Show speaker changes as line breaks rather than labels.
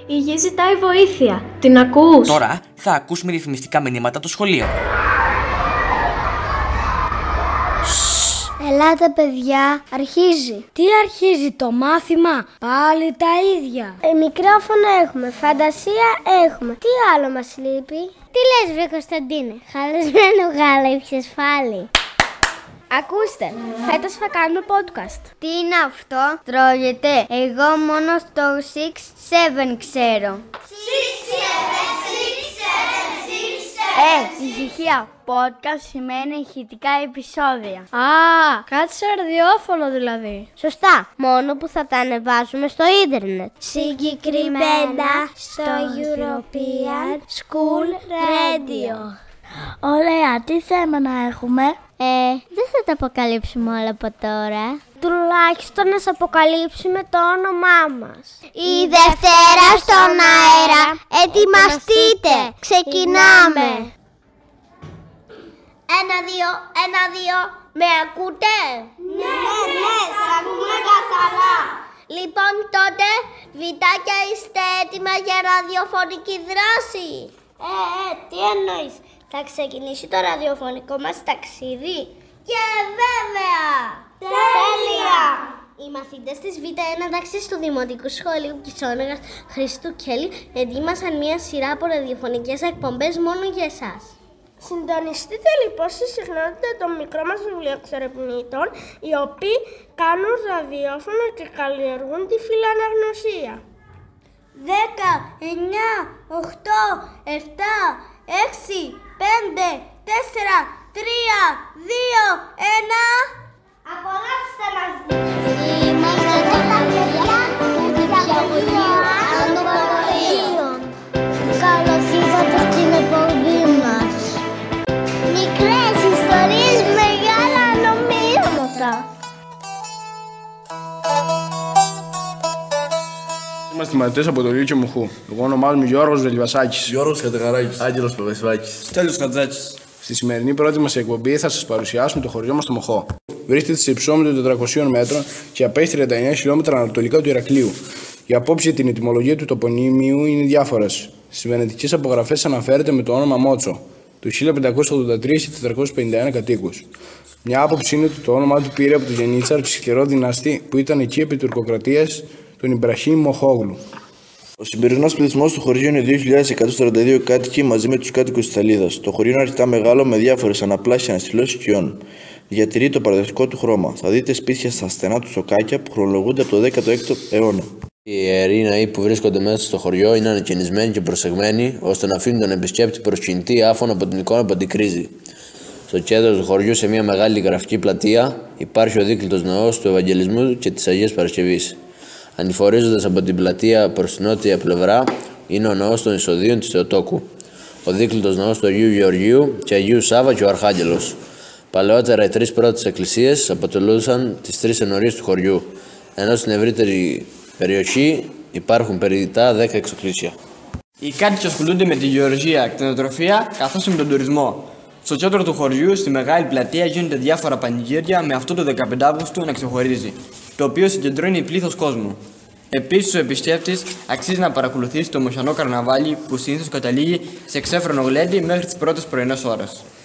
Η Γη ζητάει βοήθεια. Την ακούς?
Τώρα θα ακούσουμε διαφημιστικά μηνύματα από το σχολείο.
Ελάτε παιδιά, αρχίζει.
Τι αρχίζει, το μάθημα? Πάλι τα ίδια.
Μικρόφωνο έχουμε, φαντασία έχουμε. Τι άλλο μας λείπει? Τι λες βρε Κωνσταντίνε, χαλασμένο γάλα ήπιες πάλι? Ακούστε, φέτος θα κάνουμε podcast. Τι είναι αυτό? Τρώγεται? Εγώ μόνο στο 6-7 ξέρω. 6-7. Ησυχία. Podcast σημαίνει ηχητικά επεισόδια.
Κάτι σαν ραδιόφωνο δηλαδή.
Σωστά, μόνο που θα τα ανεβάζουμε στο ίντερνετ. Συγκεκριμένα στο European School Radio.
Ωραία, τι θέμα να έχουμε?
Δεν θα τα αποκαλύψουμε όλα από τώρα. Τουλάχιστον να σας αποκαλύψουμε το όνομά μας. Η Δευτέρα στον αέρα. Ετοιμαστείτε. Ξεκινάμε. 1-2. Με ακούτε? Ναι, σ' ακούμε καθαρά. Λοιπόν τότε, βιτάκια είστε έτοιμα για ραδιοφωνική δράση? Τι εννοείς? Θα ξεκινήσει το ραδιοφωνικό μας ταξίδι? Και βέβαια! Τέλεια! Οι μαθητές της Β1 τάξης του Δημοτικού Σχολείου Κισόνεγας Χρήστου Κέλλη ετοίμασαν μια σειρά από ραδιοφωνικές εκπομπές μόνο για εσάς. Συντονιστείτε λοιπόν στη συχνότητα των μικρών μας βιβλιοεξερευνητών, οι οποίοι κάνουν ραδιόφωνο και καλλιεργούν τη φιλαναγνωσία. 10, 9, 8, 7, 6, 5, 4, 3, 2, 1... Απολαύστε μας! Είμαστε τα παιδιά του διαβολίου ανθρωπολογίων. Καλώς ήρθατε στην εκπομπή μας. Μικρές ιστορίες, μεγάλα νομίσματα.
Είμαστε μαθητές από το Λύκειο Μουχού. Εγώ ονομάζομαι Γιώργος Βελιβασάκης.
Γιώργος Κατεγαράκης. Άγγελος Παπασβάκης.
Στέλιος Χατζάκης. Στη σημερινή πρώτη μας εκπομπή θα σας παρουσιάσουμε το χωριό μας στο Μοχό. Βρίσκεται σε υψόμετρο 400 μέτρων και απέχει 39 χιλιόμετρα ανατολικά του Ηρακλείου. Η απόψη την ετυμολογία του τοπονύμιου είναι διάφορες. Στις βενετικές απογραφές αναφέρεται με το όνομα Μότσο. Το 1583 είχε 451 κατοίκους. Μια άποψη είναι ότι το όνομά του πήρε από τον Γενίτσαρ, ψυχρό δυναστή που ήταν εκεί επί τουρκοκρατίας, τον Ιμπραχήμ Μοχόγλου.
Ο σημερινός πληθυσμός του χωριού είναι 2.142 κάτοικοι μαζί με τους κάτοικους της Ταλίδας. Το χωριό είναι αρκετά μεγάλο με διάφορες αναπλάσεις αναστηλώσεις οικειών. Διατηρεί το παραδοσιακό του χρώμα. Θα δείτε σπίτια στα στενά του σοκάκια που χρονολογούνται από το 16ο αιώνα.
Οι ιεροί ναοί που βρίσκονται μέσα στο χωριό είναι ανακαινισμένοι και προσεγμένοι ώστε να αφήνουν τον επισκέπτη προσκυνητή άφωνο από την εικόνα που αντικρίζει. Στο κέντρο του χωριού, σε μια μεγάλη γραφική πλατεία, υπάρχει ο δίκλητος ναός του Ευαγγελισμού και της Αγίας Παρασκευής. Ανηφορίζοντας από την πλατεία προς την νότια πλευρά είναι ο ναός των Εισοδείων της Θεοτόκου, ο δίκλητος ναός του Αγίου Γεωργίου και Αγίου Σάβα και ο Αρχάγγελος. Παλαιότερα οι τρεις πρώτες εκκλησίες αποτελούσαν τις τρεις ενορίες του χωριού, ενώ στην ευρύτερη περιοχή υπάρχουν περίπου 10 εξοκλήσια.
Οι κάτοικοι ασχολούνται με τη γεωργία, κτηνοτροφία καθώς και με τον τουρισμό. Στο κέντρο του χωριού, στη μεγάλη πλατεία, γίνονται διάφορα πανηγύρια με αυτό το 15 Αύγουστου να ξεχωρίζει, το οποίο συγκεντρώνει πλήθος κόσμου. Επίσης, ο επισκέπτης αξίζει να παρακολουθήσει το Μοχιανό Καρναβάλι που συνήθως καταλήγει σε ξέφρενο γλέντι μέχρι τις πρώτες πρωινές ώρες.